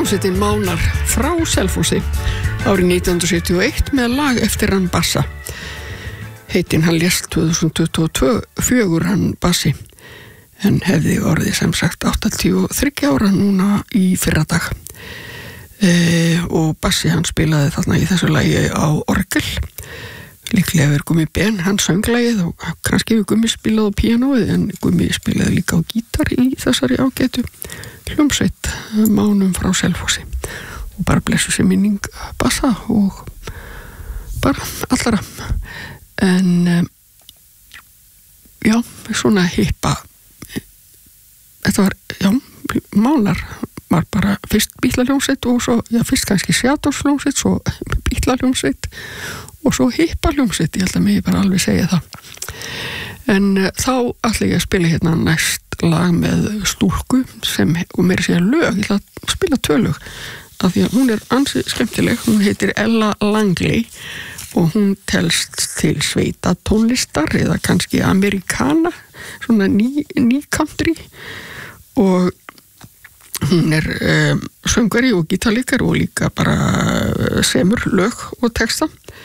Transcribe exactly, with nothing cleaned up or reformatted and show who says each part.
Speaker 1: Hljómsveitin Mánar frá Selfossi árið nítján hundruð sjötíu og eitt með lag eftir hann Bassa. Heitinn hann lést tvö þúsund tuttugu og fjögur hann Bassi, en hefði orðið sem sagt áttatíu og þriggja ára núna í fyrradag. E, og Bassi hann spilaði þarna í þessu lagi á orgel. Líklega verið Gummi Ben, hann sönglægið og kannski við Gummi spilaði á píanóið, en Gummi spilaði líka á gítar í þessari ágætu hljómsveit Mánum frá Selfossi. Og bara blessu sér minning Bassa og bara allra. En já, svona hippa. Þetta var, já, Mánar var bara fyrst bítlahljómsveit og svo, já, fyrst kannski Seattle-hljómsveit, svo bítlahljómsveit og svo hippahljómsveit, ég held að mig bara alveg segja það. En uh, þá ætla ég að spila hérna næst lag með stúlku sem, og meira segja lög, ég ætla að spila tvö lög, af því að hún er ansi skemmtileg, hún heitir Ella Langley og hún telst til sveita tónlistar eða kannski amerikana, svona ný, ný country, og hún er um, söngari og gítarleikari og líka bara semur lög og texta.